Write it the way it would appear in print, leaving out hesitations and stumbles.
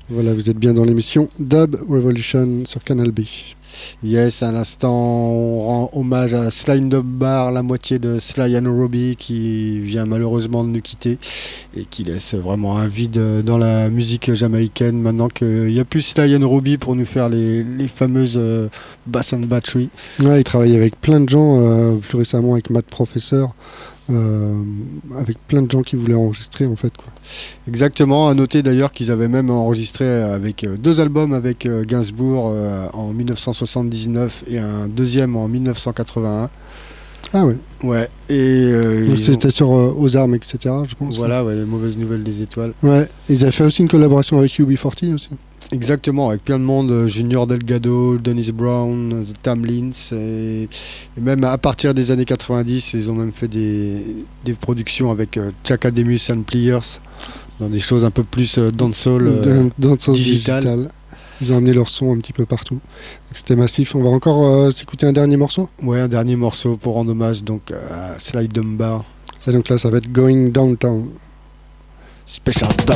Voilà, vous êtes bien dans l'émission Dub Revolution sur Canal B. Yes, à l'instant, on rend hommage à Sly Dunbar, la moitié de Sly and Robbie, qui vient malheureusement de nous quitter et qui laisse vraiment un vide dans la musique jamaïcaine maintenant qu'il n'y a plus Sly and Robbie pour nous faire les fameuses Bass and Battery. Ouais, il travaille avec plein de gens, plus récemment avec Matt Professor. Avec plein de gens qui voulaient enregistrer en fait quoi. Exactement, à noter d'ailleurs qu'ils avaient même enregistré avec 2 albums avec Gainsbourg en 1979 et un deuxième en 1981. Ah ouais. Ouais. Et c'était sur Aux Armes, etc. Je pense. Voilà, ouais, les mauvaises nouvelles des étoiles. Ouais. Ils avaient fait aussi une collaboration avec UB40 aussi. Exactement, avec plein de monde, Junior Delgado, Dennis Brown, Tamlins, et même à partir des années 90, ils ont même fait des productions avec Chaka Demus and Pliers, dans des choses un peu plus dancehall, digital. Ils ont amené leur son un petit peu partout. Donc c'était massif. On va encore s'écouter un dernier morceau. Ouais, un dernier morceau pour rendre hommage donc à Sly Dunbar. Et donc là, ça va être Going Downtown. Special Dub.